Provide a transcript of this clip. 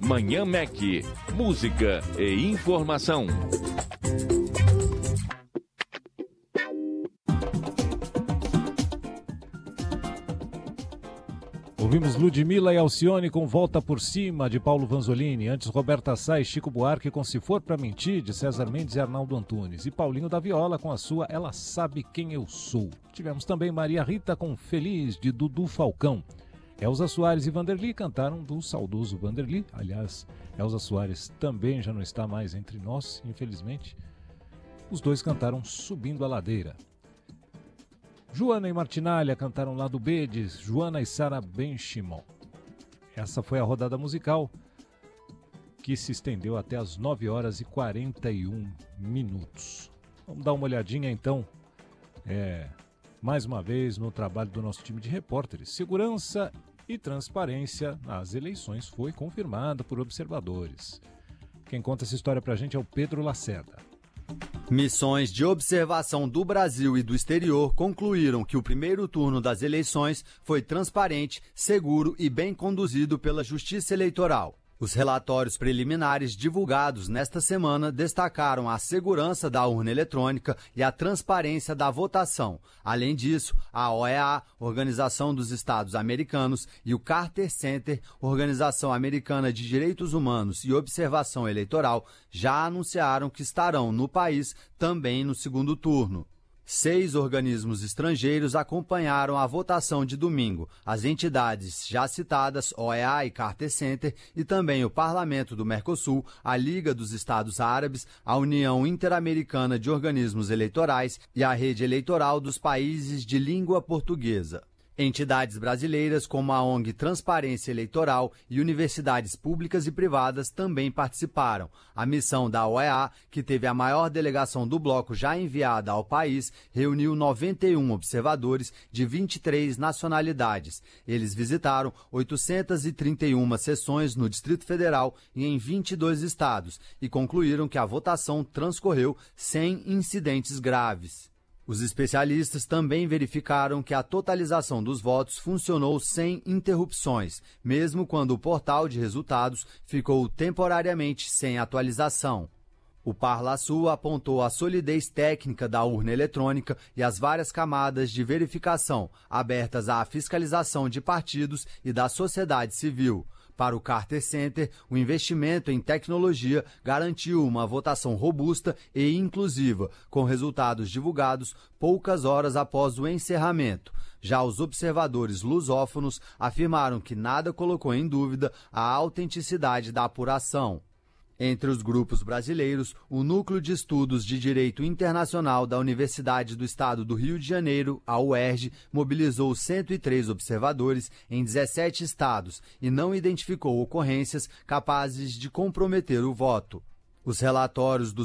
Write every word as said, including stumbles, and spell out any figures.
Manhã M E C, música e informação. Ouvimos Ludmilla e Alcione com Volta por Cima, de Paulo Vanzolini. Antes, Roberta Sá e Chico Buarque com Se For Pra Mentir, de César Mendes e Arnaldo Antunes. E Paulinho da Viola com a sua Ela Sabe Quem Eu Sou. Tivemos também Maria Rita com Feliz, de Dudu Falcão. Elza Soares e Vanderly cantaram do saudoso Vanderly. Aliás, Elza Soares também já não está mais entre nós, infelizmente. Os dois cantaram Subindo a Ladeira. Joana e Martinalha cantaram Lado B, de Joana e Sara Benchimol. Essa foi a rodada musical que se estendeu até as nove horas e quarenta e um minutos. Vamos dar uma olhadinha então, é, mais uma vez, no trabalho do nosso time de repórteres. Segurança e transparência nas eleições foi confirmada por observadores. Quem conta essa história pra gente é o Pedro Lacerda. Missões de observação do Brasil e do exterior concluíram que o primeiro turno das eleições foi transparente, seguro e bem conduzido pela Justiça Eleitoral. Os relatórios preliminares divulgados nesta semana destacaram a segurança da urna eletrônica e a transparência da votação. Além disso, a O E A, Organização dos Estados Americanos, e o Carter Center, Organização Americana de Direitos Humanos e Observação Eleitoral, já anunciaram que estarão no país também no segundo turno. Seis organismos estrangeiros acompanharam a votação de domingo. As entidades já citadas, O E A e Carter Center, e também o Parlamento do Mercosul, a Liga dos Estados Árabes, a União Interamericana de Organismos Eleitorais e a Rede Eleitoral dos Países de Língua Portuguesa. Entidades brasileiras como a O N G Transparência Eleitoral e universidades públicas e privadas também participaram. A missão da O E A, que teve a maior delegação do bloco já enviada ao país, reuniu noventa e um observadores de vinte e três nacionalidades. Eles visitaram oitocentas e trinta e uma sessões no Distrito Federal e em vinte e dois estados e concluíram que a votação transcorreu sem incidentes graves. Os especialistas também verificaram que a totalização dos votos funcionou sem interrupções, mesmo quando o portal de resultados ficou temporariamente sem atualização. O Parlasul apontou a solidez técnica da urna eletrônica e as várias camadas de verificação abertas à fiscalização de partidos e da sociedade civil. Para o Carter Center, o investimento em tecnologia garantiu uma votação robusta e inclusiva, com resultados divulgados poucas horas após o encerramento. Já os observadores lusófonos afirmaram que nada colocou em dúvida a autenticidade da apuração. Entre os grupos brasileiros, o Núcleo de Estudos de Direito Internacional da Universidade do Estado do Rio de Janeiro, a U E R J, mobilizou cento e três observadores em dezessete estados e não identificou ocorrências capazes de comprometer o voto. Os relatórios dos